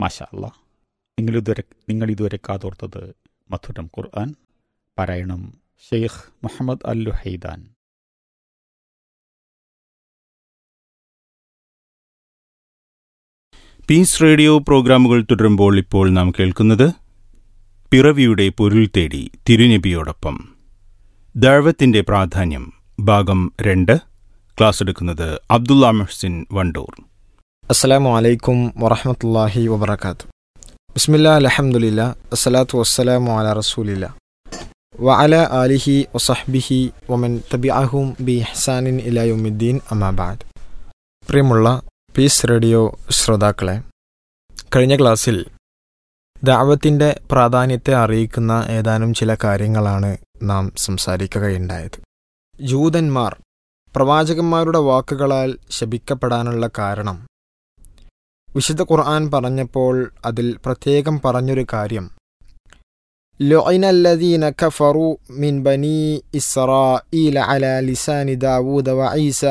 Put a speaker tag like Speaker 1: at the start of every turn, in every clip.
Speaker 1: മാഷാ അല്ലാ. നിങ്ങളിതുവരെ കാതോർത്തത് മധുരം ഖുർആൻ. പാരായണം ഷെയ്ഖ് മുഹമ്മദ് അൽ ലുഹൈദാൻ.
Speaker 2: പീസ് റേഡിയോ പ്രോഗ്രാമുകൾ തുടരുമ്പോൾ ഇപ്പോൾ നാം കേൾക്കുന്നത് പിറവിയുടെ പൊരുൾ തേടി തിരുനബിയോടൊപ്പം ദഅവത്തിന്റെ പ്രാധാന്യം ഭാഗം 2. ക്ലാസ് എടുക്കുന്നത് അബ്ദുള്ള മുഹ്സിൻ വണ്ടൂർ.
Speaker 3: അസ്സലാമു അലൈക്കും വറഹ്മത്തുള്ളാഹി വബറകാതുഹു. ബിസ്മില്ലാ അൽഹംദുലില്ലാ അസ്സലാത്തു വസ്സലാമു അലാ റസൂലില്ലാ വഅലാ ആലിഹി വസഹ്ബിഹി വമൻ തബിഅഹും ബി ഇഹ്സാനിൻ ഇലാ യൗമിദ്ദീൻ അമ്മാ ബഅദ്. പ്രിയമുള്ള പീസ് റേഡിയോ ശ്രോതാക്കളെ, കഴിഞ്ഞ ക്ലാസ്സിൽ ദഅവത്തിൻ്റെ പ്രാധാന്യത്തെ അറിയിക്കുന്ന ഏതാനും ചില കാര്യങ്ങളാണ് നാം സംസാരിക്കുകയുണ്ടായത്. ജൂതന്മാർ പ്രവാചകന്മാരുടെ വാക്കുകളാൽ ശപിക്കപ്പെടാനുള്ള കാരണം വിശുദ്ധ ഖുർആൻ പറഞ്ഞപ്പോൾ അതിൽ പ്രത്യേകം പറഞ്ഞൊരു കാര്യം, ലുഇനല്ലദീന കഫറു മിൻ ബനീ ഇസ്രാഈല അലാ ലിസാനി ദാവൂദ വഈസ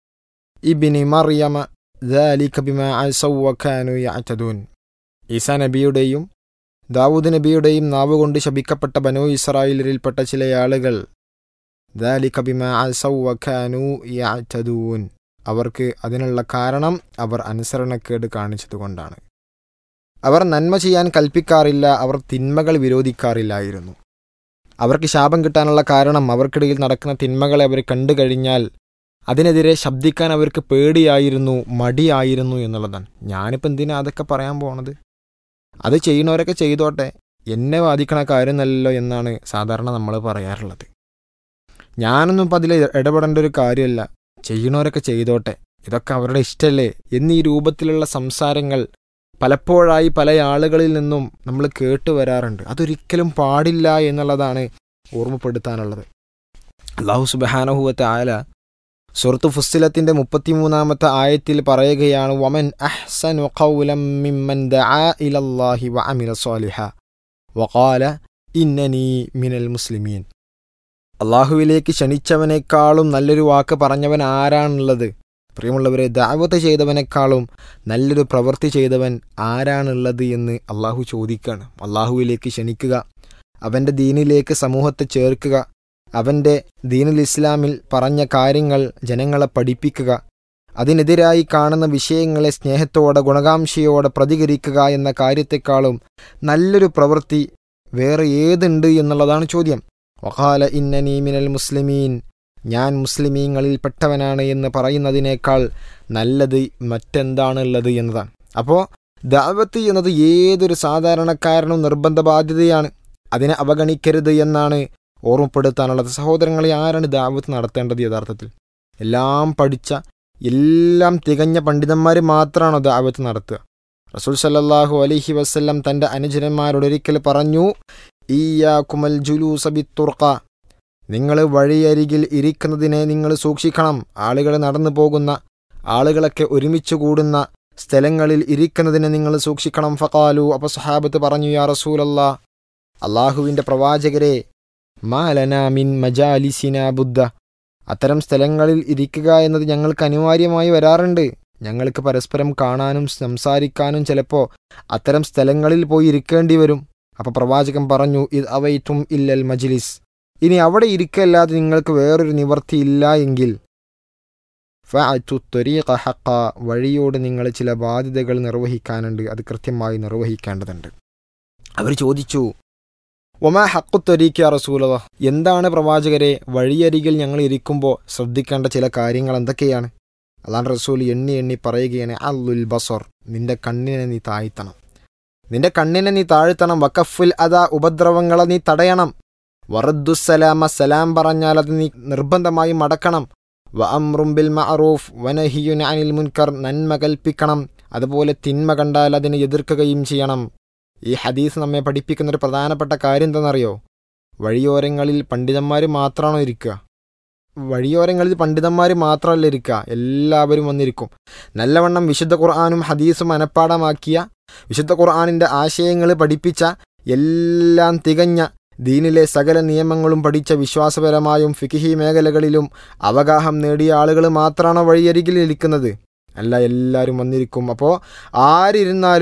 Speaker 3: ഇബ്നി മർയമ ദാലിക ബിമാ അസൗ വകാനൂ യഅ്തദൂൻ. ഈസാ നബിയുടെയും ദാവൂദ് നബിയുടെയും നാവുകൊണ്ട് ശപിക്കപ്പെട്ട ബനൂ ഇസ്രായേലിൽപ്പെട്ട ചില ആളുകൾ ദാലിക ബിമാ അസൗ വകാനൂ യഅ്തദൂൻ, അവർക്ക് അതിനുള്ള കാരണം അവർ അനുസരണക്കേട് കാണിച്ചതുകൊണ്ടാണ്. അവർ നന്മ ചെയ്യാൻ കൽപ്പിക്കാറില്ല, അവർ തിന്മകൾ വിരോധിക്കാറില്ലായിരുന്നു. അവർക്ക് ശാപം കിട്ടാനുള്ള കാരണം അവർക്കിടയിൽ നടക്കുന്ന തിന്മകളെ അവർ കണ്ടു കഴിഞ്ഞാൽ അതിനെതിരെ ശബ്ദിക്കാൻ അവർക്ക് പേടിയായിരുന്നു, മടിയായിരുന്നു എന്നുള്ളതാണ്. ഞാനിപ്പോൾ എന്തിനാ അതൊക്കെ പറയാൻ പോണത്? അത് ചെയ്യുന്നവരൊക്കെ ചെയ്തോട്ടെ, എന്നെ ബാധിക്കണ കാര്യമല്ലല്ലോ എന്നാണ് സാധാരണ നമ്മൾ പറയാറുള്ളത്. ഞാനൊന്നും ഇപ്പം അതിൽ ഇടപെടേണ്ട ഒരു കാര്യമല്ല, ചെയ്യണവരൊക്കെ ചെയ്തോട്ടെ, ഇതൊക്കെ അവരുടെ ഇഷ്ടമല്ലേ എന്നീ രൂപത്തിലുള്ള സംസാരങ്ങൾ പലപ്പോഴായി പല ആളുകളിൽ നിന്നും നമ്മൾ കേട്ടു വരാറുണ്ട്. അതൊരിക്കലും പാടില്ല എന്നുള്ളതാണ് ഓർമ്മപ്പെടുത്താനുള്ളത്. അല്ലാഹു സുബ്ഹാനഹു വ തആല സൂറത്ത് ഫുസ്സിലത്തിൻ്റെ 33-ാമത്തെ ആയത്തിൽ പറയുകയാണ്, വമൻ അഹ്സനു ഖൗലൻ മിമ്മൻ ദആ ഇലല്ലാഹി വഅമില സ്വാലിഹാ വഖാല ഇന്നനീ മിനൽ മുസ്ലിമീൻ. അള്ളാഹുവിലേക്ക് ക്ഷണിച്ചവനേക്കാളും നല്ലൊരു വാക്ക് പറഞ്ഞവൻ ആരാണുള്ളത്? പ്രിയമുള്ളവരെ, ദഅവത്ത് ചെയ്തവനേക്കാളും നല്ലൊരു പ്രവൃത്തി ചെയ്തവൻ ആരാണുള്ളത് എന്ന് അള്ളാഹു ചോദിക്കുകയാണ്. അള്ളാഹുവിലേക്ക് ക്ഷണിക്കുക, അവൻ്റെ ദീനിലേക്ക് സമൂഹത്തെ ചേർക്കുക, അവൻ്റെ ദീനുൽ ഇസ്ലാമിൽ പറഞ്ഞ കാര്യങ്ങൾ ജനങ്ങളെ പഠിപ്പിക്കുക, അതിനെതിരായി കാണുന്ന വിഷയങ്ങളെ സ്നേഹത്തോടെ ഗുണകാംക്ഷയോടെ പ്രതികരിക്കുക എന്ന കാര്യത്തെക്കാളും നല്ലൊരു പ്രവൃത്തി വേറെ ഏതുണ്ട് എന്നുള്ളതാണ് ചോദ്യം. വഖാല ഇന്നനീ മിനൽ മുസ്ലിമീൻ, ഞാൻ മുസ്ലിമീങ്ങളിൽ പെട്ടവനാണ് എന്ന് പറയുന്നതിനേക്കാൾ നല്ലത് മറ്റെന്താണുള്ളത് എന്നതാണ്. അപ്പോൾ ദഅവത്ത് എന്നത് ഏതൊരു സാധാരണക്കാരനും നിർബന്ധ ബാധ്യതയാണ്, അതിനെ അവഗണിക്കരുത് എന്നാണ് ഓർമ്മപ്പെടുത്താനുള്ളത്. സഹോദരങ്ങളെ, ആരാണ് ദഅവത്ത് നടത്തേണ്ടത്? യഥാർത്ഥത്തിൽ എല്ലാം പഠിച്ച എല്ലാം തികഞ്ഞ പണ്ഡിതന്മാർ മാത്രമാണോ ദഅവത്ത് നടത്തുക? റസൂൽ സല്ലല്ലാഹു അലൈഹി വസല്ലം തൻ്റെ അനുചരന്മാരോട് ഒരിക്കൽ പറഞ്ഞു, ഇയ്യാകുമൽ ജുലൂസ ബിത്തുർഖ, നിങ്ങൾ വഴിയരികിൽ ഇരിക്കുന്നതിനെ നിങ്ങൾ സൂക്ഷിക്കണം. ആളുകൾ നടന്നു പോകുന്ന, ആളുകളൊക്കെ ഒരുമിച്ച് കൂടുന്ന സ്ഥലങ്ങളിൽ ഇരിക്കുന്നതിനെ നിങ്ങൾ സൂക്ഷിക്കണം. ഫഖാലു, അപ്പോൾ സഹാബത്ത് പറഞ്ഞു, യാ റസൂലല്ലാ, അള്ളാഹുവിൻ്റെ പ്രവാചകരെ, മാ ലനാ മിൻ മജാലിസിനാ ബുദ്ധ, അത്തരം സ്ഥലങ്ങളിൽ ഇരിക്കുക എന്നത് ഞങ്ങൾക്ക് അനിവാര്യമായി വരാറുണ്ട്. ഞങ്ങൾക്ക് പരസ്പരം കാണാനും സംസാരിക്കാനും ചിലപ്പോൾ അത്തരം സ്ഥലങ്ങളിൽ പോയി ഇരിക്കേണ്ടി വരും. അപ്പോൾ പ്രവാചകൻ പറഞ്ഞു, ഇത് അവൈറ്റും ഇല്ലൽ മജ്ലിസ്, ഇനി അവിടെ ഇരിക്കല്ലാതെ നിങ്ങൾക്ക് വേറൊരു നിവർത്തിയില്ല എങ്കിൽ ഫഅതു ത്വരീഖ ഹഖ, വഴിയോട് നിങ്ങൾ ചില ബാധ്യതകൾ നിർവഹിക്കാനുണ്ട്, അത് കൃത്യമായി നിർവഹിക്കേണ്ടതുണ്ട്. അവർ ചോദിച്ചു, വമാ ഹഖു ത്വരീഖ യാ റസൂലല്ലാഹ്, എന്താണ് പ്രവാചകരെ വഴിയരികിൽ ഞങ്ങൾ ഇരിക്കുമ്പോൾ ശ്രദ്ധിക്കേണ്ട ചില കാര്യങ്ങൾ എന്തൊക്കെയാണ്? അല്ലാഹു റസൂൽ എണ്ണി എണ്ണി പറയുകയാണ്, അല്ലുൽ ബസർ, നിന്റെ കണ്ണിനെ നീ താഴ്ത്തണം, നിന്റെ കണ്ണിനെ നീ താഴ്ത്തണം. വഖഫുൽ അദാ, ഉപദ്രവങ്ങളെ നീ തടയണം. വറദ്ദുസ്സലാമ, സലാം പറഞ്ഞാൽ അത് നീ നിർബന്ധമായി മടക്കണം. വഅംറും ബിൽ മഅറൂഫ് വനഹിയുൻ അനിൽ മുൻകർ, നന്മ കൽപ്പിക്കണം, അതുപോലെ തിന്മ കണ്ടാൽ അതിനെ എതിർക്കുകയും ചെയ്യണം. ഈ ഹദീസ് നമ്മെ പഠിപ്പിക്കുന്ന ഒരു പ്രധാനപ്പെട്ട കാര്യം എന്താണെന്നറിയോ? വഴിയോരങ്ങളിൽ പണ്ഡിതന്മാർ മാത്രമാണോ ഇരിക്കുക? വഴിയോരങ്ങളിൽ പണ്ഡിതന്മാർ മാത്രമല്ല ഇരിക്കുക, എല്ലാവരും വന്നിരിക്കും. നല്ലവണ്ണം വിശുദ്ധ ഖുർആനും ഹദീസും മനഃപ്പാടമാക്കിയ, വിശുദ്ധ ഖുർആനിൻ്റെ ആശയങ്ങൾ പഠിപ്പിച്ച, എല്ലാം തികഞ്ഞ ദീനിലെ സകല നിയമങ്ങളും പഠിച്ച, വിശ്വാസപരമായും ഫിഖ്ഹി മേഖലകളിലും അവഗാഹം നേടിയ ആളുകൾ മാത്രമാണോ വഴിയരികിൽ ഇരിക്കുന്നത്? അല്ല, എല്ലാവരും വന്നിരിക്കും. അപ്പോൾ ആരിരുന്നാലും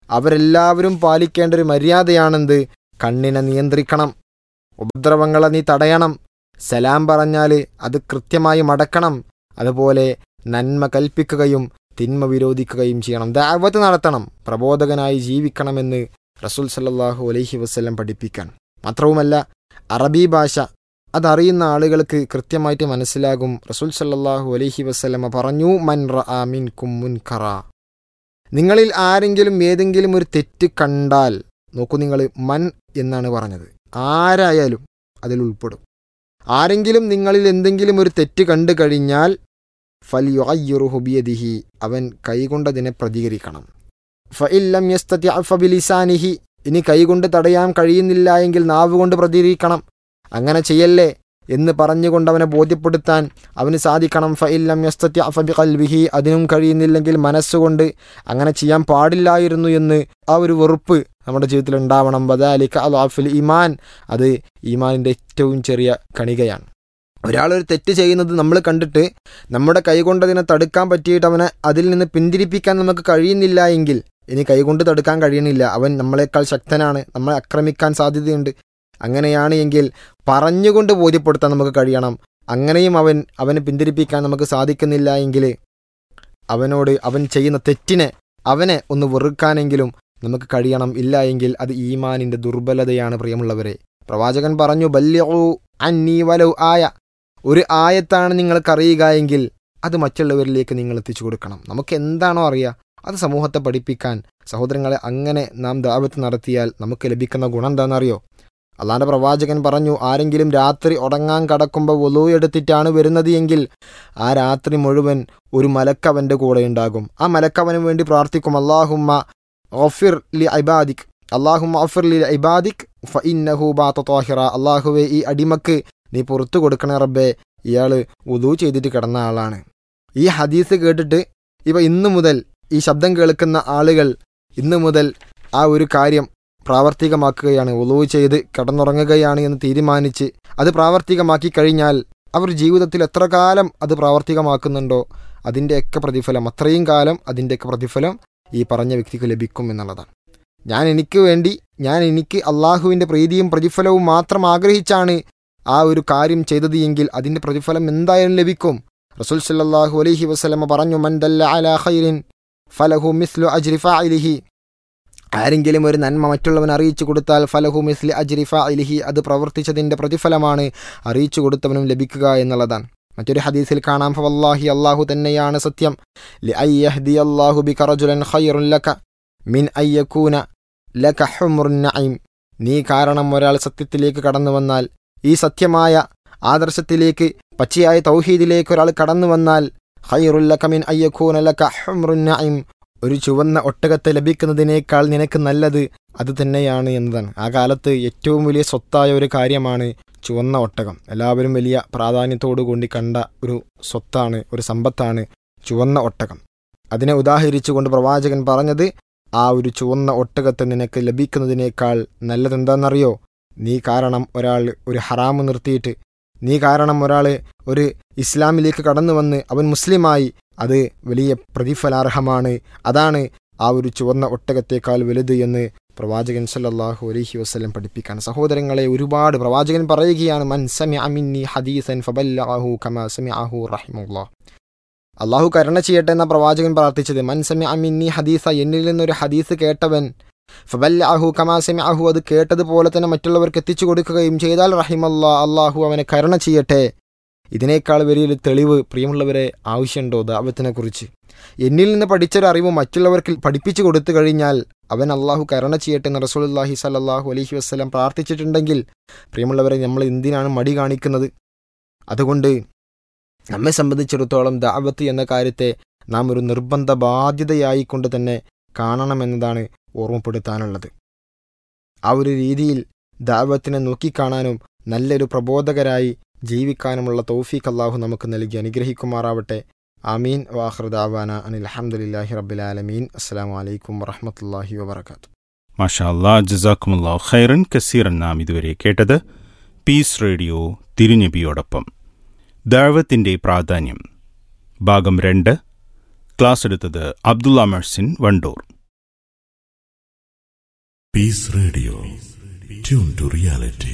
Speaker 3: അവരെല്ലാവരും പാലിക്കേണ്ട ഒരു മര്യാദയാണെന്ത്? കണ്ണിനെ നിയന്ത്രിക്കണം, ഉപദ്രവങ്ങളെ നീ തടയണം, സലാം പറഞ്ഞാൽ അത് കൃത്യമായി മടക്കണം, അതുപോലെ നന്മ കൽപ്പിക്കുകയും തിന്മ വിരോധിക്കുകയും ചെയ്യണം, ദഅവത്ത് നടത്തണം, പ്രബോധകനായി ജീവിക്കണമെന്ന് റസൂൽ സല്ലല്ലാഹു അലൈഹി വസല്ലം പഠിപ്പിക്കാൻ. മാത്രവുമല്ല അറബി ഭാഷ അതറിയുന്ന ആളുകൾക്ക് കൃത്യമായിട്ട് മനസ്സിലാകും. റസൂൽ സല്ലല്ലാഹു അലൈഹി വസല്ലമ പറഞ്ഞു, മൻ റഅ മിൻകും മുൻകറ, നിങ്ങളിൽ ആരെങ്കിലും ഏതെങ്കിലും ഒരു തെറ്റ് കണ്ടാൽ, നോക്കൂ നിങ്ങൾ മൻ എന്നാണ് പറഞ്ഞത്, ആരായാലും അതിൽ ഉൾപ്പെടും. ആരെങ്കിലും നിങ്ങളിൽ എന്തെങ്കിലും ഒരു തെറ്റ് കണ്ടു കഴിഞ്ഞാൽ ഫൽയുഗയ്യിറുഹു ബിയദിഹി, അവൻ കൈകൊണ്ടതിനെ പ്രതികരിക്കണം. ഫഇല്ലം യസ്തതി ഫബിലിസാനിഹി, ഇനി കൈകൊണ്ട് തടയാൻ കഴിയുന്നില്ല എങ്കിൽ നാവ് കൊണ്ട് പ്രതികരിക്കണം. അങ്ങനെ ചെയ്യല്ലേ എന്ന് പറഞ്ഞുകൊണ്ട് അവനെ ബോധ്യപ്പെടുത്താൻ അവന് സാധിക്കണം. ഫഇല്ലം യസ്തതി ഫബിഖൽബിഹി, അതിനും കഴിയുന്നില്ലെങ്കിൽ മനസ്സുകൊണ്ട് അങ്ങനെ ചെയ്യാൻ പാടില്ലായിരുന്നു എന്ന് ആ ഒരു വെറുപ്പ് നമ്മുടെ ജീവിതത്തിൽ ഉണ്ടാവണം. വദാലിക അദ്അഫുൽ ഈമാൻ, അത് ഈമാനിൻ്റെ ഏറ്റവും ചെറിയ കണികയാണ്. ഒരാളൊരു തെറ്റ് ചെയ്യുന്നത് നമ്മൾ കണ്ടിട്ട് നമ്മുടെ കൈകൊണ്ടതിനെ തടുക്കാൻ പറ്റിയിട്ട് അവനെ അതിൽ നിന്ന് പിന്തിരിപ്പിക്കാൻ നമുക്ക് കഴിയുന്നില്ല എങ്കിൽ, ഇനി കൈകൊണ്ട് തടുക്കാൻ കഴിയണില്ല, അവൻ നമ്മളെക്കാൾ ശക്തനാണ്, നമ്മളെ ആക്രമിക്കാൻ സാധ്യതയുണ്ട്, അങ്ങനെയാണ് എങ്കിൽ പറഞ്ഞുകൊണ്ട് ബോധ്യപ്പെടുത്താൻ നമുക്ക് കഴിയണം. അങ്ങനെയും അവനെ പിന്തിരിപ്പിക്കാൻ നമുക്ക് സാധിക്കുന്നില്ല എങ്കിൽ അവനോട് അവൻ ചെയ്യുന്ന തെറ്റിനെ അവനെ ഒന്ന് വെറുക്കാനെങ്കിലും നമുക്ക് കഴിയണം. ഇല്ല എങ്കിൽ അത് ഈമാനിൻ്റെ ദുർബലതയാണ്. പ്രിയമുള്ളവരെ, പ്രവാചകൻ പറഞ്ഞു, ബല്ലിഉ അന്നീ വലൗ ആയ, ഒരു ആയത്താണ് നിങ്ങൾക്കറിയുക എങ്കിൽ അത് മറ്റുള്ളവരിലേക്ക് നിങ്ങൾ എത്തിച്ചു കൊടുക്കണം. നമുക്ക് എന്താണോ അറിയുക അത് സമൂഹത്തെ പഠിപ്പിക്കാൻ. സഹോദരങ്ങളെ, അങ്ങനെ നാം ദഅവത്ത് നടത്തിയാൽ നമുക്ക് ലഭിക്കുന്ന ഗുണം എന്താണെന്നറിയോ? അള്ളാഹുവിൻ്റെ പ്രവാചകൻ പറഞ്ഞു, ആരെങ്കിലും രാത്രി ഉറങ്ങാൻ കടക്കുമ്പോൾ വുളൂ എടുത്തിട്ടാണ് വരുന്നത് എങ്കിൽ ആ രാത്രി മുഴുവൻ ഒരു മലക്ക് അവൻ്റെ കൂടെ ഉണ്ടാകും. ആ മലക്ക് അവന് വേണ്ടി പ്രാർത്ഥിക്കും, അല്ലാഹുമ്മ ഗഫിർ ലി ഇബാദിക്, അല്ലാഹുമ്മ ഗഫിർ ലി ഇബാദിക് ഫഇന്നഹു ബാത ത്വാഹിറ, അല്ലാഹുവേ ഈ അടിമക്ക് നീ പുറത്തു കൊടുക്കണേ റബ്ബേ, ഇയാൾ വുളൂ ചെയ്തിട്ട് കിടന്ന ആളാണ്. ഈ ഹദീസ് കേട്ടിട്ട് ഇന്നു മുതൽ ഈ ശബ്ദം കേൾക്കുന്ന ആളുകൾ ഇന്നു മുതൽ ആ ഒരു കാര്യം പ്രാവർത്തികമാക്കുകയാണ്. വുളൂ ചെയ്ത് കിടന്നുറങ്ങുകയാണ് എന്ന് തീരുമാനിച്ച് അത് പ്രാവർത്തികമാക്കി കഴിഞ്ഞാൽ അവർ ജീവിതത്തിൽ എത്ര കാലം അത് പ്രാവർത്തികമാക്കുന്നുണ്ടോ അതിൻ്റെയൊക്കെ പ്രതിഫലം, അത്രയും കാലം അതിൻ്റെയൊക്കെ പ്രതിഫലം ഈ പറഞ്ഞ വ്യക്തിക്ക് ലഭിക്കും എന്നുള്ളതാണ്. ഞാൻ എനിക്ക് അള്ളാഹുവിൻ്റെ പ്രീതിയും പ്രതിഫലവും മാത്രം ആഗ്രഹിച്ചാണ് ആ ഒരു കാര്യം ചെയ്തത് എങ്കിൽ അതിൻ്റെ പ്രതിഫലം എന്തായാലും ലഭിക്കും. റസൂൽ സല്ലല്ലാഹു അലൈഹി വസല്ലമ പറഞ്ഞു, മൻ ദല്ല അലാ ഖൈറിൻ ഫലഹു മിസ്ലു അജ്രി ഫാഇലിഹി, ആരെങ്കിലും ഒരു നന്മ മറ്റുള്ളവൻ അറിയിച്ചു കൊടുത്താൽ ഫലഹു മിസ്ലി അജ്രി ഫാഇലിഹി, അത് പ്രവർത്തിച്ചതിൻ്റെ പ്രതിഫലമാണ് അറിയിച്ചു കൊടുത്തവനും ലഭിക്കുക എന്നുള്ളതാണ്. മറ്റൊരു ഹദീസിൽ കാണാം, ഫവല്ലാഹി, അല്ലാഹു തന്നെയാണ് സത്യം, ലിഅൻ യഹ്ദിയല്ലാഹു ബിക റജുലൻ ഖൈറുൻ ലക മിൻ അൻ യകൂന ലക ഹുമുറുൻ നഈം, നീ കാരണം ഒരാൾ സത്യത്തിലേക്ക് കടന്നു വന്നാൽ, ഈ സത്യമായ ആദർശത്തിലേക്ക് പച്ചയായ തൗഹീദിലേക്ക് ഒരാൾ കടന്നു വന്നാൽ, ഖൈറുൻ ലക മിൻ അൻ യകൂന ലക ഹുമുറുൻ നഈം, ഒരു ചുവന്ന ഒട്ടകത്തെ ലഭിക്കുന്നതിനേക്കാൾ നിനക്ക് നല്ലത് അത് തന്നെയാണ് എന്നതാണ്. ആ കാലത്ത് ഏറ്റവും വലിയ സ്വത്തായ ഒരു കാര്യമാണ് ചുവന്ന ഒട്ടകം. എല്ലാവരും വലിയ പ്രാധാന്യത്തോടു കൂടി കണ്ട ഒരു സ്വത്താണ്, ഒരു സമ്പത്താണ് ചുവന്ന ഒട്ടകം. അതിനെ ഉദാഹരിച്ചുകൊണ്ട് പ്രവാചകൻ പറഞ്ഞത്, ആ ഒരു ചുവന്ന ഒട്ടകത്തെ നിനക്ക് ലഭിക്കുന്നതിനേക്കാൾ നല്ലതെന്താണെന്നറിയോ? നീ കാരണം ഒരാൾ ഒരു ഹറാമ് നിർത്തിയിട്ട്, നീ കാരണം ഒരാൾ ഒരു ഇസ്ലാമിലേക്ക് കടന്നു വന്ന് അവൻ മുസ്ലിമായി, അത് വലിയ പ്രതിഫലാർഹമാണ്. അതാണ് ആ ഒരു ചുവന്ന ഒട്ടകത്തേക്കാൾ വലുത് എന്ന് പ്രവാചകൻ സല്ലല്ലാഹു അലൈഹി വസല്ലം പഠിപ്പിക്കാൻ. സഹോദരങ്ങളെ, ഒരുപാട് പ്രവാചകൻ പറയുകയാണ്, മൻ സമിഅ മിന്നി ഹദീസൻ ഫബല്ലഗഹു കമാ സമിഅഹു റഹിമഹുല്ലാഹ്. അള്ളാഹു കരുണ ചെയ്യട്ടെ എന്ന പ്രവാചകൻ പ്രാർത്ഥിച്ചത്. മൻ സമിഅ മിന്നി ഹദീസ, എന്നിൽ നിന്നൊരു ഹദീസ് കേട്ടവൻ, ഫബല്ലഗഹു കമാ സമിഅഹു, അത് കേട്ടതുപോലെ തന്നെ മറ്റുള്ളവർക്ക് എത്തിച്ചു കൊടുക്കുകയും ചെയ്താൽ റഹിമല്ലാഹ്, അള്ളാഹു അവനെ കരുണ ചെയ്യട്ടെ. ഇതിനേക്കാൾ വലിയൊരു തെളിവ് പ്രിയമുള്ളവരെ ആവശ്യമുണ്ടോ ദഅവത്തിനെ കുറിച്ച്? എന്നിൽ നിന്ന് പഠിച്ചൊരറിവ് മറ്റുള്ളവർക്ക് പഠിപ്പിച്ചു കൊടുത്തു കഴിഞ്ഞാൽ അവൻ അള്ളാഹു കരുണ ചെയ്യട്ടെ എന്ന് റസൂലുള്ളാഹി സ്വല്ലല്ലാഹു അലൈഹി വസല്ലം പ്രാർത്ഥിച്ചിട്ടുണ്ടെങ്കിൽ പ്രിയമുള്ളവരെ, നമ്മൾ എന്തിനാണ് മടി കാണിക്കുന്നത്? അതുകൊണ്ട് നമ്മെ സംബന്ധിച്ചിടത്തോളം ദഅവത്ത് എന്ന കാര്യത്തെ നാം ഒരു നിർബന്ധ ബാധ്യതയായിക്കൊണ്ട് തന്നെ കാണണമെന്നതാണ് ഓർമ്മപ്പെടുത്താനുള്ളത്. ആ ഒരു രീതിയിൽ ദഅവത്തിനെ നോക്കിക്കാണാനും നല്ലൊരു പ്രബോധകരായി ജീവിക്കാനുമുള്ള തൗഫീഖ് അല്ലാഹു നമുക്ക് നൽകി അനുഗ്രഹിക്കുമാറാവട്ടെ. ആമീൻ. വആഖിറു ദഅവാന അനിൽ ഹംദുലില്ലാഹി റബ്ബിൽ ആലമീൻ. അസ്സലാമു അലൈക്കും വറഹ്മത്തുള്ളാഹി വബറകാതുഹു.
Speaker 2: മാഷാ അല്ലാഹ്, ജസാക്കുമുല്ലാഹു ഖൈറൻ കസീറൻ. നാം ഇതുവരെ കേട്ടത് പീസ് റേഡിയോ തിരുനബിയോടൊപ്പം ദഅവത്തിന്റെ പ്രാധാന്യം ഭാഗം 2. ക്ലാസ് എടുത്തത് Abdulla Mehsin Wandoor.
Speaker 4: Peace Radio. Tune to reality.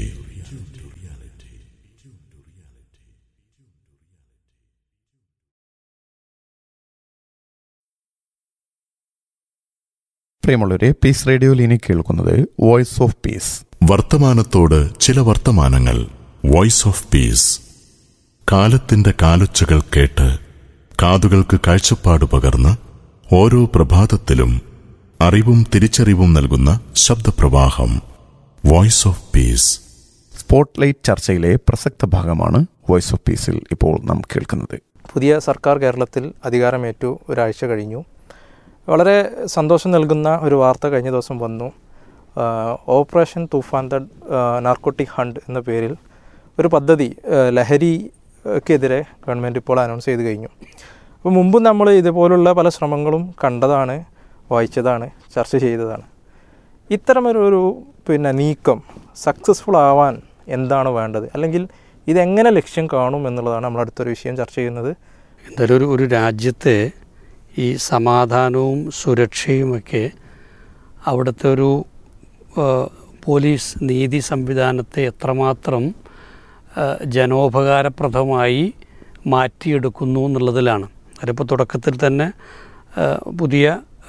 Speaker 5: പ്രിയമുള്ളവരെ, പീസ് റേഡിയോയിൽ ഇനി കേൾക്കുന്നത് വോയിസ് ഓഫ് പീസ്.
Speaker 4: വർത്തമാനത്തോട് ചില വർത്തമാനങ്ങൾ. Voice of peace. കാലത്തിന്റെ കാലൊച്ചകൾ കേട്ട് കാതുകൾക്ക് കാഴ്ചപ്പാട് പകർന്ന് ഓരോ പ്രഭാതത്തിലും അറിവും തിരിച്ചറിവും നൽകുന്ന ശബ്ദപ്രവാഹം. Voice of peace.
Speaker 5: സ്പോട്ട്ലൈറ്റ് ചർച്ചയിലെ പ്രസക്ത ഭാഗമാണ് വോയിസ് ഓഫ് പീസിൽ ഇപ്പോൾ നാം കേൾക്കുന്നത്.
Speaker 6: പുതിയ സർക്കാർ കേരളത്തിൽ അധികാരമേറ്റു ഒരാഴ്ച കഴിഞ്ഞു. വളരെ സന്തോഷം നൽകുന്ന ഒരു വാർത്ത കഴിഞ്ഞ ദിവസം വന്നു. Operation Toofan the narcotic hunt എന്ന പേരിൽ ഒരു പദ്ധതി ലഹരിക്കെതിരെ ഗവൺമെൻറ് ഇപ്പോൾ അനൗൺസ് ചെയ്ത് കഴിഞ്ഞു. അപ്പോൾ മുമ്പ് നമ്മൾ ഇതുപോലുള്ള പല ശ്രമങ്ങളും കണ്ടതാണ്, വായിച്ചതാണ്, ചർച്ച ചെയ്തതാണ്. ഇത്തരമൊരു നീക്കം സക്സസ്ഫുൾ ആവാൻ എന്താണ് വേണ്ടത്, അല്ലെങ്കിൽ ഇതെങ്ങനെ ലക്ഷ്യം കാണും എന്നുള്ളതാണ് നമ്മൾ അടുത്തൊരു വിഷയം ചർച്ച ചെയ്യുന്നത്.
Speaker 7: എന്തായാലും ഒരു രാജ്യത്തെ ഈ സമാധാനവും സുരക്ഷയുമൊക്കെ അവിടുത്തെ ഒരു പോലീസ് നീതി സംവിധാനത്തെ എത്രമാത്രം ജനോപകാരപ്രദമായി മാറ്റിയെടുക്കുന്നു എന്നുള്ളതിലാണ്. അതിപ്പോൾ തുടക്കത്തിൽ തന്നെ പുതിയ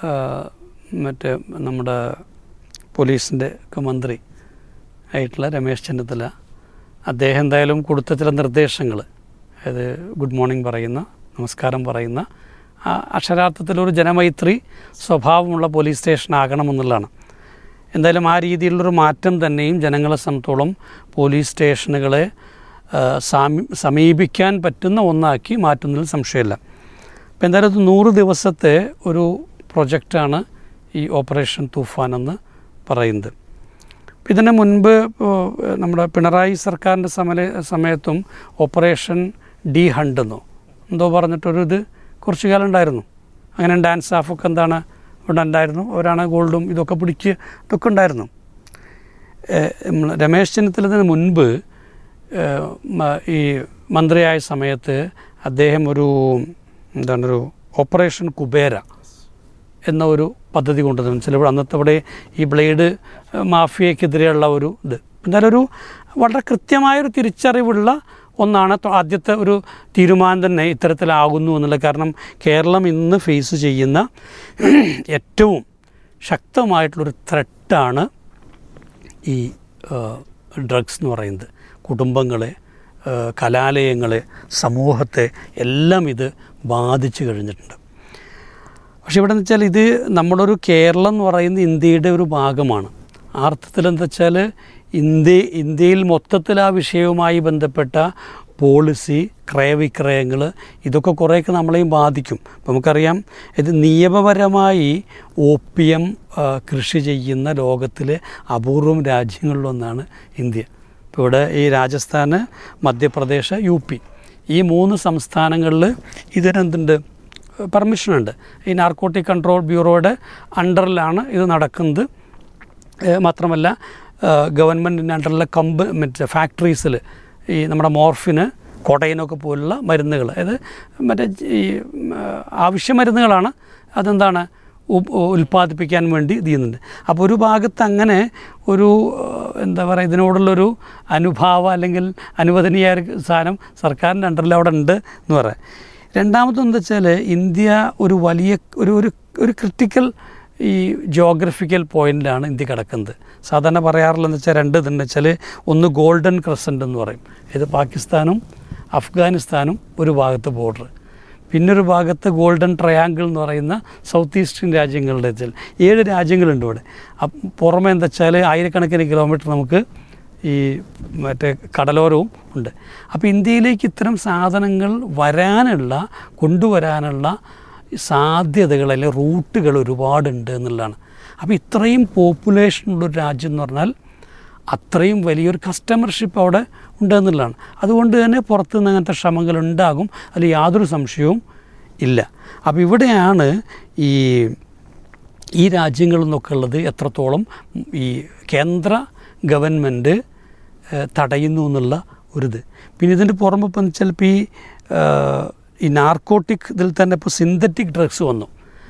Speaker 7: നമ്മുടെ പോലീസിൻ്റെ ഒക്കെ മന്ത്രി ആയിട്ടുള്ള രമേശ് ചെന്നിത്തല അദ്ദേഹം എന്തായാലും കൊടുത്ത ചില നിർദ്ദേശങ്ങൾ, അതായത് ഗുഡ് മോർണിംഗ് പറയുന്ന, നമസ്കാരം പറയുന്ന, അക്ഷരാർത്ഥത്തിലൊരു ജനമൈത്രി സ്വഭാവമുള്ള പോലീസ് സ്റ്റേഷനാകണമെന്നുള്ളതാണ്. എന്തായാലും ആ രീതിയിലുള്ളൊരു മാറ്റം തന്നെയും ജനങ്ങളെ സംബന്ധിച്ചോളം പോലീസ് സ്റ്റേഷനുകളെ സമീപിക്കാൻ പറ്റുന്ന ഒന്നാക്കി മാറ്റുന്നതിൽ സംശയമില്ല. അപ്പോൾ എന്തായാലും ഇത് 100 ദിവസത്തെ ഒരു പ്രൊജക്റ്റാണ് ഈ ഓപ്പറേഷൻ തൂഫാൻ എന്ന് പറയുന്നത്. ഇതിന് മുൻപ് നമ്മുടെ പിണറായി സർക്കാരിൻ്റെ സമയത്തും ഓപ്പറേഷൻ ഡി ഹണ്ട് എന്നോ എന്തോ പറഞ്ഞിട്ടൊരു കുറച്ചു കാലം ഉണ്ടായിരുന്നു. അങ്ങനെ ഡാൻസ് സ്റ്റാഫൊക്കെ എന്താണ് ഇവിടെ ഉണ്ടായിരുന്നു, അവരാണ് ഗോൾഡും ഇതൊക്കെ പിടിച്ച് ഇതൊക്കെ ഉണ്ടായിരുന്നു. രമേശ് ചെന്നിത്തലത്തിന് മുൻപ് ഈ മന്ത്രിയായ സമയത്ത് അദ്ദേഹം ഒരു ഓപ്പറേഷൻ കുബേര എന്ന ഒരു പദ്ധതി കൊണ്ടുവന്നു. ചിലപ്പോൾ അന്നത്തെ അവിടെ ഈ ബ്ലേഡ് മാഫിയക്കെതിരെയുള്ള ഒരു എന്തായാലും ഒരു വളരെ കൃത്യമായൊരു തിരിച്ചറിവുള്ള ഒന്നാണ്. ആദ്യത്തെ ഒരു തീരുമാനം തന്നെ ഇത്തരത്തിലാകുന്നു എന്നുള്ളത്. കാരണം കേരളം ഇന്ന് ഫേസ് ചെയ്യുന്ന ഏറ്റവും ശക്തമായിട്ടുള്ളൊരു ത്രെട്ടാണ് ഈ ഡ്രഗ്സ് എന്ന് പറയുന്നത്. കുടുംബങ്ങളെ, കലാലയങ്ങളെ, സമൂഹത്തെ എല്ലാം ഇത് ബാധിച്ചു കഴിഞ്ഞിട്ടുണ്ട്. പക്ഷെ ഇവിടെ എന്ന് വെച്ചാൽ ഇത് നമ്മളൊരു കേരളം എന്ന് പറയുന്നത് ഇന്ത്യയുടെ ഒരു ഭാഗമാണ്. ആ അർത്ഥത്തിൽ എന്താ വെച്ചാൽ ഇന്ത്യയിൽ മൊത്തത്തിൽ ആ വിഷയവുമായി ബന്ധപ്പെട്ട പോളിസി, ക്രയവിക്രയങ്ങൾ ഇതൊക്കെ കുറേയൊക്കെ നമ്മളെയും ബാധിക്കും. അപ്പം നമുക്കറിയാം, ഇത് നിയമപരമായി ഓപ്പിയം കൃഷി ചെയ്യുന്ന ലോകത്തിലെ അപൂർവം രാജ്യങ്ങളിലൊന്നാണ് ഇന്ത്യ. ഇപ്പോൾ ഇവിടെ ഈ രാജസ്ഥാൻ, മധ്യപ്രദേശ്, UP ഈ 3 സംസ്ഥാനങ്ങളിൽ ഇതിനെന്തുണ്ട്, പെർമിഷനുണ്ട്. ഈ നാർക്കോട്ടിക് കൺട്രോൾ ബ്യൂറോയുടെ അണ്ടറിലാണ് ഇത് നടക്കുന്നത്. മാത്രമല്ല ഗവൺമെൻറ്റിൻ്റെ അണ്ടറിലെ ഫാക്ടറീസിൽ ഈ നമ്മുടെ മോർഫിന്, കൊടൈനൊക്കെ പോലുള്ള മരുന്നുകൾ, അതായത് ഈ ആവശ്യ മരുന്നുകളാണ്, അതെന്താണ് ഉൽപ്പാദിപ്പിക്കാൻ വേണ്ടി ഇത് ചെയ്യുന്നുണ്ട്. അപ്പോൾ ഒരു ഭാഗത്ത് അങ്ങനെ ഒരു ഇതിനോടുള്ളൊരു അനുഭാവം അല്ലെങ്കിൽ അനുവദനീയ സാധനം സർക്കാരിൻ്റെ അണ്ടറിൽ അവിടെ ഉണ്ട് എന്ന് പറയാം. രണ്ടാമതെന്താ വെച്ചാൽ ഇന്ത്യ ഒരു വലിയ ഒരു ക്രിട്ടിക്കൽ ഈ ജോഗ്രഫിക്കൽ പോയിൻ്റിലാണ് ഇന്ത്യ കിടക്കുന്നത്. സാധാരണ പറയാറുള്ളതെന്ന് വെച്ചാൽ 2 ഇതുണ്ടെന്ന് വെച്ചാൽ, ഒന്ന് ഗോൾഡൻ ക്രസൻറ്റ് എന്ന് പറയും, ഇത് പാകിസ്ഥാനും അഫ്ഗാനിസ്ഥാനും ഒരു ഭാഗത്ത് ബോർഡർ, പിന്നൊരു ഭാഗത്ത് ഗോൾഡൻ ട്രയാങ്കിൾ എന്ന് പറയുന്ന സൗത്ത് ഈസ്റ്റേൺ രാജ്യങ്ങളുടെ വെച്ചാൽ 7 രാജ്യങ്ങളുണ്ട് ഇവിടെ. പുറമെ എന്താ വെച്ചാൽ ആയിരക്കണക്കിന് കിലോമീറ്റർ നമുക്ക് ഈ കടലോരവും ഉണ്ട്. അപ്പോൾ ഇന്ത്യയിലേക്ക് ഇത്തരം സാധനങ്ങൾ കൊണ്ടുവരാനുള്ള സാധ്യതകൾ അല്ലെങ്കിൽ റൂട്ടുകൾ ഒരുപാടുണ്ട് എന്നുള്ളതാണ്. അപ്പോൾ ഇത്രയും പോപ്പുലേഷനുള്ളൊരു രാജ്യം എന്ന് പറഞ്ഞാൽ അത്രയും വലിയൊരു കസ്റ്റമർഷിപ്പ് അവിടെ ഉണ്ടെന്നുള്ളതാണ്. അതുകൊണ്ട് തന്നെ പുറത്തുനിന്ന് അങ്ങനത്തെ ശ്രമങ്ങൾ ഉണ്ടാകും, അതിൽ യാതൊരു സംശയവും ഇല്ല. അപ്പോൾ ഇവിടെയാണ് ഈ രാജ്യങ്ങളിൽ നിന്നൊക്കെ ഉള്ളത് എത്രത്തോളം ഈ കേന്ദ്ര ഗവൺമെൻറ് തടയുന്നു എന്നുള്ള ഒരിത്. പിന്നെ ഇതിൻ്റെ പുറമെ ഇപ്പം ചിലപ്പോൾ ഈ നാർക്കോട്ടിക് ഇതിൽ തന്നെ ഇപ്പോൾ സിന്തറ്റിക് ഡ്രഗ്സ് വന്നു.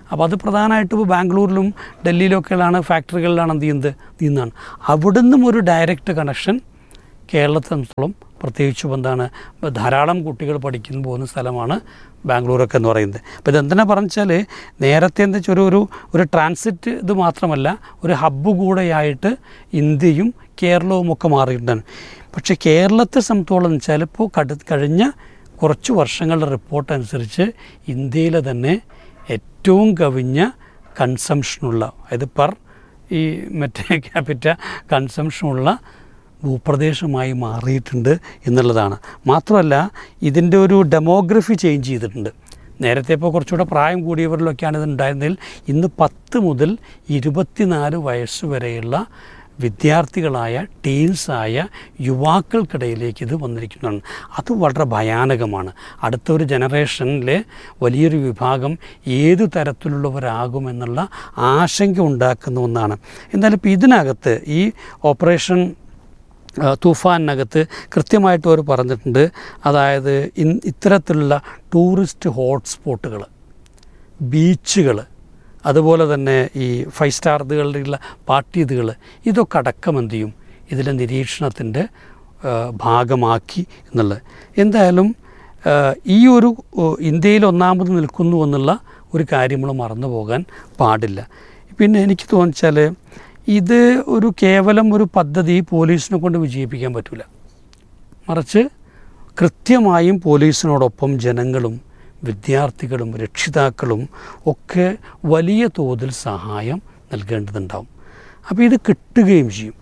Speaker 7: അപ്പോൾ അത് പ്രധാനമായിട്ടും ഇപ്പോൾ ബാംഗ്ലൂരിലും ഡൽഹിയിലൊക്കെയാണ് ഫാക്ടറികളിലാണ് എന്ത് ചെയ്യുന്നതാണ്. അവിടുന്നും ഒരു ഡയറക്റ്റ് കണക്ഷൻ കേരളത്തെ സംബന്ധിച്ചോളം പ്രത്യേകിച്ചും എന്താണ് ധാരാളം കുട്ടികൾ പഠിക്കുന്ന പോകുന്ന സ്ഥലമാണ് ബാംഗ്ലൂരൊക്കെ എന്ന് പറയുന്നത്. അപ്പോൾ ഇതെന്തിനാ പറഞ്ഞാൽ നേരത്തെ എന്താ വെച്ചാൽ ഒരു ട്രാൻസിറ്റ് ഇത് മാത്രമല്ല, ഒരു ഹബ്ബ് കൂടെയായിട്ട് ഇന്ത്യയും കേരളവും ഒക്കെ മാറിയിട്ടാണ്. പക്ഷേ കേരളത്തെ സംബന്ധിച്ചോളം എന്ന് വെച്ചാൽ ഇപ്പോൾ കഴിഞ്ഞ കുറച്ച് വർഷങ്ങളുടെ റിപ്പോർട്ട് അനുസരിച്ച് ഇന്ത്യയിലെ തന്നെ ഏറ്റവും കവിഞ്ഞ കൺസംഷനുള്ള, അതായത് ഈ മറ്റേ ക്യാപിറ്റ കൺസംഷനുള്ള ഭൂപ്രദേശമായി മാറിയിട്ടുണ്ട് എന്നുള്ളതാണ്. മാത്രമല്ല ഇതിൻ്റെ ഒരു ഡെമോഗ്രഫി ചേഞ്ച് ചെയ്തിട്ടുണ്ട്. നേരത്തെ ഇപ്പോൾ കുറച്ചുകൂടെ പ്രായം കൂടിയവരിലൊക്കെയാണ് ഇത് ഉണ്ടായിരുന്നതിൽ ഇന്ന് 10 മുതൽ 24 വയസ്സ് വരെയുള്ള വിദ്യാർത്ഥികളായ ടീൻസായ യുവാക്കൾക്കിടയിലേക്ക് ഇത് വന്നിരിക്കുന്നതാണ്. അത് വളരെ ഭയാനകമാണ്. അടുത്തൊരു ജനറേഷനിലെ വലിയൊരു വിഭാഗം ഏതു തരത്തിലുള്ളവരാകുമെന്നുള്ള ആശങ്ക ഉണ്ടാക്കുന്ന ഒന്നാണ്. എന്നാലും ഇപ്പോൾ ഇതിനകത്ത് ഈ ഓപ്പറേഷൻ തൂഫാനകത്ത് കൃത്യമായിട്ട് അവർ പറഞ്ഞിട്ടുണ്ട്. അതായത് ഇത്തരത്തിലുള്ള ടൂറിസ്റ്റ് ഹോട്ട്സ്പോട്ടുകൾ, ബീച്ചുകൾ, അതുപോലെ തന്നെ ഈ 5 സ്റ്റാർ ഇതുകളുടെയുള്ള പാർട്ടി ഇതുകൾ, ഇതൊക്കെ അടക്കം എന്ത് ചെയ്യും ഇതിലെ നിരീക്ഷണത്തിൻ്റെ ഭാഗമാക്കി എന്നുള്ളത്. എന്തായാലും ഈ ഒരു ഇന്ത്യയിൽ ഒന്നാമത് നിൽക്കുന്നു എന്നുള്ള ഒരു കാര്യം നമ്മൾ മറന്നു പോകാൻ പാടില്ല. പിന്നെ എനിക്ക് തോന്നിച്ചാൽ ഇത് കേവലം ഒരു പദ്ധതി പോലീസിനെ കൊണ്ട് വിജയിപ്പിക്കാൻ പറ്റില്ല. മറിച്ച് കൃത്യമായും പോലീസിനോടൊപ്പം ജനങ്ങളും വിദ്യാർത്ഥികളും രക്ഷിതാക്കളും ഒക്കെ വലിയ തോതിൽ സഹായം നൽകേണ്ടതുണ്ടാവും. അപ്പോൾ ഇത് കിട്ടുകയും ചെയ്യും.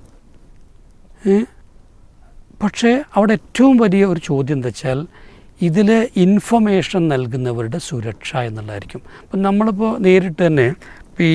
Speaker 7: പക്ഷേ അവിടെ ഏറ്റവും വലിയ ഒരു ചോദ്യം എന്താ വെച്ചാൽ ഇതിൽ ഇൻഫർമേഷൻ നൽകുന്നവരുടെ സുരക്ഷ എന്നുള്ളതായിരിക്കും. അപ്പം നമ്മളിപ്പോൾ നേരിട്ട് തന്നെ ഈ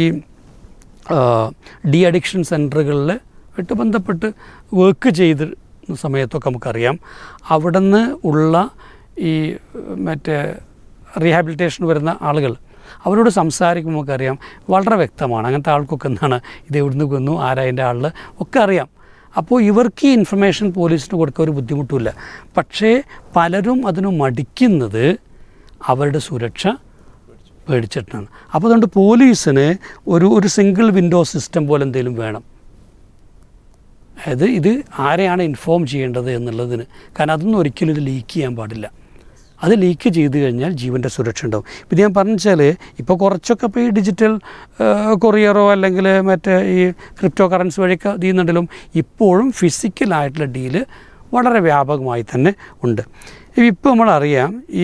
Speaker 7: ഡി അഡിക്ഷൻ സെൻറ്ററുകളിൽ ആയിട്ട് ബന്ധപ്പെട്ട് വർക്ക് ചെയ്ത സമയത്തൊക്കെ നമുക്കറിയാം, അവിടെ നിന്ന് ഉള്ള ഈ മറ്റേ റീഹാബിലിറ്റേഷൻ വരുന്ന ആളുകൾ അവരോട് സംസാരിക്കുമ്പോൾ നമുക്കറിയാം വളരെ വ്യക്തമാണ് അങ്ങനത്തെ ആൾക്കൊക്കെ എന്താണ് ഇത് എവിടുന്ന് കൊന്നു, ആരായതിൻ്റെ ആളിൽ ഒക്കെ അറിയാം. അപ്പോൾ ഇവർക്ക് ഈ ഇൻഫർമേഷൻ പോലീസിന് കൊടുക്കാൻ ഒരു ബുദ്ധിമുട്ടില്ല. പക്ഷേ പലരും അതിന് മടിക്കുന്നത് അവരുടെ സുരക്ഷ പേടിച്ചിട്ടാണ്. അപ്പോൾ അതുകൊണ്ട് പോലീസിന് ഒരു സിംഗിൾ വിൻഡോ സിസ്റ്റം പോലെ എന്തെങ്കിലും വേണം. അതായത് ഇത് ആരെയാണ് ഇൻഫോം ചെയ്യേണ്ടത് എന്നുള്ളതിന്. കാരണം അതൊന്നും ഒരിക്കലും ഇത് ലീക്ക് ചെയ്യാൻ പാടില്ല. അത് ലീക്ക് ചെയ്ത് കഴിഞ്ഞാൽ ജീവൻ്റെ സുരക്ഷ ഉണ്ടാവും. പിന്നെ ഞാൻ പറഞ്ഞാൽ ഇപ്പോൾ കുറച്ചൊക്കെ ഇപ്പോൾ ഈ ഡിജിറ്റൽ കൊറിയറോ അല്ലെങ്കിൽ മറ്റേ ഈ ക്രിപ്റ്റോ കറൻസി വഴിയൊക്കെ ചെയ്യുന്നുണ്ടെങ്കിലും ഇപ്പോഴും ഫിസിക്കലായിട്ടുള്ള ഡീല് വളരെ വ്യാപകമായി തന്നെ ഉണ്ട്. ഇപ്പോൾ നമ്മളറിയാം ഈ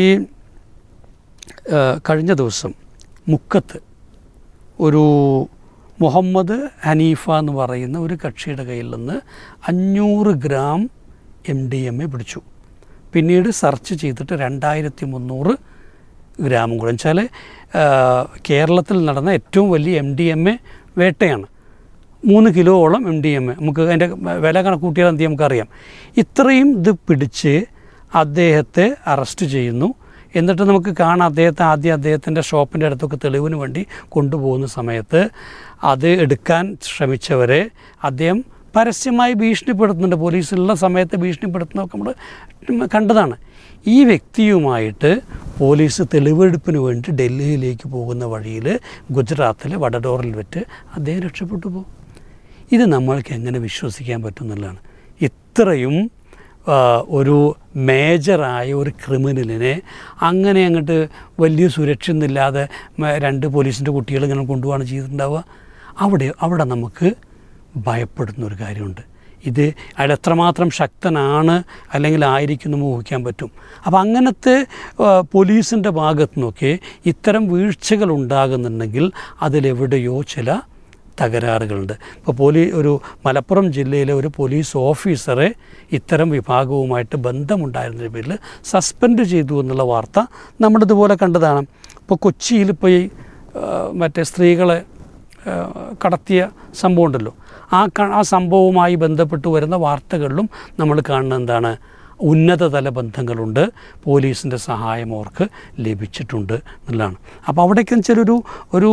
Speaker 7: കഴിഞ്ഞ ദിവസം മുക്കത്ത് ഒരു മുഹമ്മദ് ഹനീഫ എന്ന് പറയുന്ന ഒരു കക്ഷിയുടെ കയ്യിൽ നിന്ന് 500 ഗ്രാം MDMA പിടിച്ചു. പിന്നീട് സെർച്ച് ചെയ്തിട്ട് 2300 ഗ്രാമും കൂടെ. വെച്ചാൽ കേരളത്തിൽ നടന്ന ഏറ്റവും വലിയ MDMA വേട്ടയാണ്. 3 കിലോയോളം MDMA. നമുക്ക് അതിൻ്റെ വില കണക്കൂട്ടിയാൽ എന്ത് നമുക്കറിയാം. ഇത്രയും ഇത് പിടിച്ച് അദ്ദേഹത്തെ അറസ്റ്റ് ചെയ്യുന്നു. എന്നിട്ട് നമുക്ക് കാണാം അദ്ദേഹത്തിൻ്റെ ഷോപ്പിൻ്റെ അടുത്തൊക്കെ തെളിവിന് വേണ്ടി കൊണ്ടുപോകുന്ന സമയത്ത് അത് എടുക്കാൻ ശ്രമിച്ചവരെ അദ്ദേഹം പരസ്യമായി ഭീഷണിപ്പെടുത്തുന്നുണ്ട്. പോലീസുള്ള സമയത്ത് ഭീഷണിപ്പെടുത്തുന്നതൊക്കെ നമ്മൾ കണ്ടതാണ്. ഈ വ്യക്തിയുമായിട്ട് പോലീസ് തെളിവെടുപ്പിന് വേണ്ടി ഡൽഹിയിലേക്ക് പോകുന്ന വഴിയിൽ ഗുജറാത്തിലെ വഡോദരയിൽ വെച്ച് അദ്ദേഹം രക്ഷപ്പെട്ടു പോകും. ഇത് നമ്മൾക്ക് എങ്ങനെ വിശ്വസിക്കാൻ പറ്റും എന്നുള്ളതാണ്. ഇത്രയും ഒരു മേജറായ ഒരു ക്രിമിനലിനെ അങ്ങനെ അങ്ങോട്ട് വലിയ സുരക്ഷയൊന്നുമില്ലാതെ 2 പോലീസിൻ്റെ കുട്ടികൾ ഇങ്ങനെ കൊണ്ടുപോവാണ് ചെയ്തിട്ടുണ്ടാവുക. അവിടെ നമുക്ക് ഭയപ്പെടുന്ന ഒരു കാര്യമുണ്ട്. ഇത് അയാൾ എത്രമാത്രം ശക്തനാണ് അല്ലെങ്കിൽ ആയിരിക്കും എന്ന് ഊഹിക്കാൻ പറ്റും. അപ്പോൾ അങ്ങനത്തെ പോലീസിൻ്റെ ഭാഗത്തു നിന്നൊക്കെ ഇത്തരം വീഴ്ചകൾ ഉണ്ടാകുന്നുണ്ടെങ്കിൽ അതിലെവിടെയോ ചില തകരാറുകളുണ്ട്. ഇപ്പോൾ ഒരു മലപ്പുറം ജില്ലയിലെ ഒരു പോലീസ് ഓഫീസറെ ഇത്തരം വിഭാഗവുമായിട്ട് ബന്ധമുണ്ടായിരുന്നതിൻ്റെ പേരിൽ സസ്പെൻഡ് ചെയ്തു എന്നുള്ള വാർത്ത നമ്മളിതുപോലെ കണ്ടതാണ്. ഇപ്പോൾ കൊച്ചിയിൽ ഇപ്പോൾ ഈ മറ്റേ സ്ത്രീകളെ കടത്തിയ സംഭവം ഉണ്ടല്ലോ, ആ സംഭവവുമായി ബന്ധപ്പെട്ട് വരുന്ന വാർത്തകളിലും നമ്മൾ കാണുന്ന എന്താണ്, ഉന്നതതല ബന്ധങ്ങളുണ്ട്, പോലീസിൻ്റെ സഹായം അവർക്ക് ലഭിച്ചിട്ടുണ്ട് എന്നുള്ളതാണ്. അപ്പോൾ അവിടേക്കെന്ന് വെച്ചാൽ ഒരു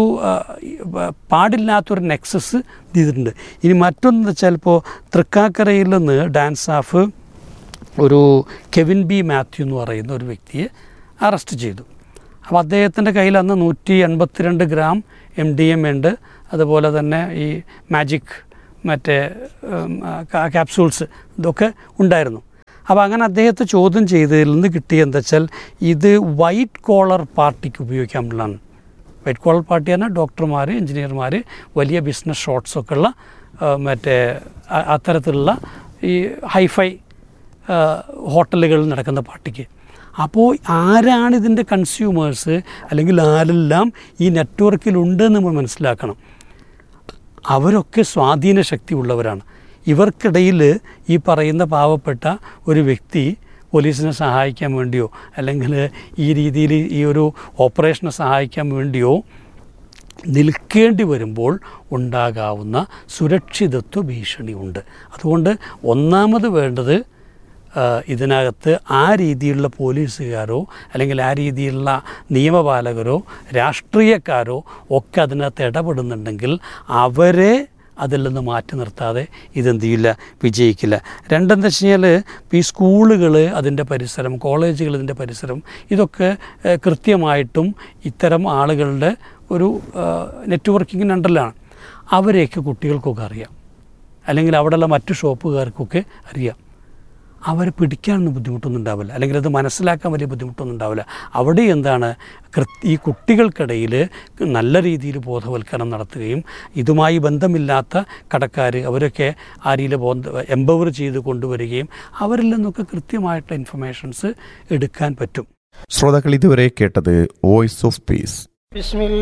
Speaker 7: പാടില്ലാത്തൊരു നെക്സസ് ചെയ്തിട്ടുണ്ട്. ഇനി മറ്റൊന്ന് വെച്ചാൽ ഇപ്പോൾ തൃക്കാക്കരയിൽ നിന്ന് ഡാൻസ് ഓഫ് ഒരു കെവിൻ ബി മാത്യു എന്ന് പറയുന്ന ഒരു വ്യക്തിയെ അറസ്റ്റ് ചെയ്തു. അപ്പോൾ അദ്ദേഹത്തിൻ്റെ കയ്യിൽ അന്ന് 182 ഗ്രാം MDMA ഉണ്ട്. അതുപോലെ തന്നെ ഈ മാജിക് മറ്റേ ക്യാപ്സൂൾസ് ഇതൊക്കെ ഉണ്ടായിരുന്നു. അപ്പോൾ അങ്ങനെ അദ്ദേഹത്തെ ചോദ്യം ചെയ്തതിൽ നിന്ന് കിട്ടിയ എന്താ വെച്ചാൽ ഇത് വൈറ്റ് കോളർ പാർട്ടിക്ക് ഉപയോഗിക്കാനുള്ളതാണ്. വൈറ്റ് കോളർ പാർട്ടി പറഞ്ഞാൽ ഡോക്ടർമാർ, എഞ്ചിനീയർമാർ, വലിയ ബിസിനസ് ഷോട്ട്സൊക്കെ ഉള്ള മറ്റേ അത്തരത്തിലുള്ള ഈ ഹൈഫൈ ഹോട്ടലുകളിൽ നടക്കുന്ന പാർട്ടിക്ക്. അപ്പോൾ ആരാണ് ഇതിൻ്റെ കൺസ്യൂമേഴ്സ്, അല്ലെങ്കിൽ ആരെല്ലാം ഈ നെറ്റ്വർക്കിലുണ്ടെന്ന് നമ്മൾ മനസ്സിലാക്കണം. അവരൊക്കെ സ്വാധീന ശക്തി ഉള്ളവരാണ്. ഇവർക്കിടയിൽ ഈ പറയുന്ന പാവപ്പെട്ട ഒരു വ്യക്തി പോലീസിനെ സഹായിക്കാൻ വേണ്ടിയോ അല്ലെങ്കിൽ ഈ രീതിയിൽ ഈ ഒരു ഓപ്പറേഷനെ സഹായിക്കാൻ വേണ്ടിയോ നിൽക്കേണ്ടി വരുമ്പോൾ ഉണ്ടാകാവുന്ന സുരക്ഷിതത്വ ഭീഷണിയുണ്ട്. അതുകൊണ്ട് ഒന്നാമത് വേണ്ടത് ഇതിനകത്ത് ആ രീതിയിലുള്ള പോലീസുകാരോ അല്ലെങ്കിൽ ആ രീതിയിലുള്ള നിയമപാലകരോ രാഷ്ട്രീയക്കാരോ ഒക്കെ അതിനകത്ത് ഇടപെടുന്നുണ്ടെങ്കിൽ അവരെ അതിൽ നിന്ന് മാറ്റി നിർത്താതെ ഇതെന്ത് ചെയ്യില്ല, വിജയിക്കില്ല. രണ്ടെന്താ വെച്ച് കഴിഞ്ഞാൽ ഈ സ്കൂളുകൾ, അതിൻ്റെ പരിസരം, കോളേജുകൾ, ഇതിൻ്റെ പരിസരം ഇതൊക്കെ കൃത്യമായിട്ടും ഇത്തരം ആളുകളുടെ ഒരു നെറ്റ്വർക്കിങ്ങിന് അണ്ടറിലാണ്. അവരെയൊക്കെ കുട്ടികൾക്കൊക്കെ അറിയാം, അല്ലെങ്കിൽ അവിടെയുള്ള മറ്റു ഷോപ്പുകാർക്കൊക്കെ അറിയാം. അവരെ പിടിക്കാനൊന്നും ബുദ്ധിമുട്ടൊന്നും ഉണ്ടാവില്ല, അല്ലെങ്കിൽ അത് മനസ്സിലാക്കാൻ വലിയ ബുദ്ധിമുട്ടൊന്നും ഉണ്ടാവില്ല. അവിടെ എന്താണ്, ഈ കുട്ടികൾക്കിടയിൽ നല്ല രീതിയിൽ ബോധവൽക്കരണം നടത്തുകയും ഇതുമായി ബന്ധമില്ലാത്ത കടക്കാർ അവരൊക്കെ ആ രീതിയിൽ എംപവർ ചെയ്ത് കൊണ്ടുവരികയും അവരിൽ നിന്നൊക്കെ കൃത്യമായിട്ടുള്ള ഇൻഫർമേഷൻസ് എടുക്കാൻ പറ്റും.
Speaker 5: ശ്രോതാക്കൾ ഇതുവരെ കേട്ടത് വോയിസ് ഓഫ് പീസ്.